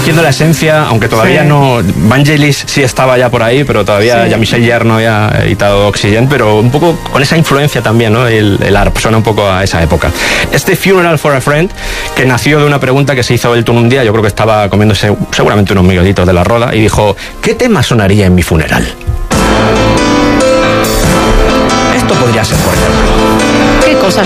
cogiendo la esencia, aunque todavía no... Vangelis sí estaba ya por ahí, pero todavía Jean-Michel Jarre no había editado Oxygen, pero un poco con esa influencia también, ¿no? El ARP suena un poco a esa época. Este Funeral for a Friend, que nació de una pregunta que se hizo Elton un día, yo creo que estaba comiéndose seguramente unos miguelitos de la rola, y dijo: ¿qué tema sonaría en mi funeral? Esto podría ser, por ejemplo. ¿Qué cosas